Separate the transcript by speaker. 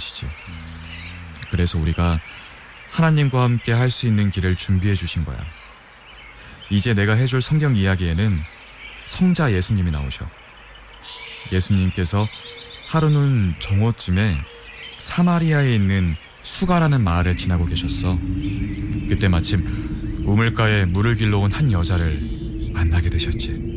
Speaker 1: 계시지. 그래서 우리가 하나님과 함께 할 수 있는 길을 준비해 주신 거야. 이제 내가 해줄 성경 이야기에는 성자 예수님이 나오셔. 예수님께서 하루는 정오쯤에 사마리아에 있는 수가라는 마을을 지나고 계셨어. 그때 마침 우물가에 물을 길러 온 한 여자를 만나게 되셨지.